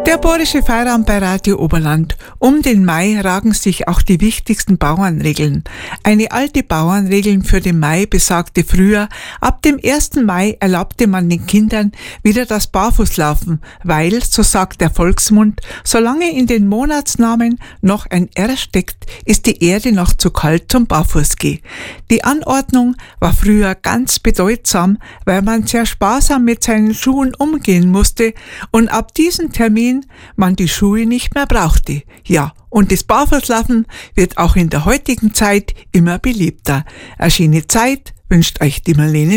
Der Bohrische Feierabend bei Radio Oberland. Um den Mai ragen sich auch die wichtigsten Bauernregeln. Eine alte Bauernregel für den Mai besagte früher, ab dem 1. Mai erlaubte man den Kindern wieder das Barfußlaufen, weil, so sagt der Volksmund, solange in den Monatsnamen noch ein R steckt, ist die Erde noch zu kalt zum Barfußgehen. Die Anordnung war früher ganz bedeutsam, weil man sehr sparsam mit seinen Schuhen umgehen musste und ab diesem Termin man die Schuhe nicht mehr brauchte. Ja, und das Barfußlaufen wird auch in der heutigen Zeit immer beliebter. Eine schöne Zeit wünscht euch die Marlene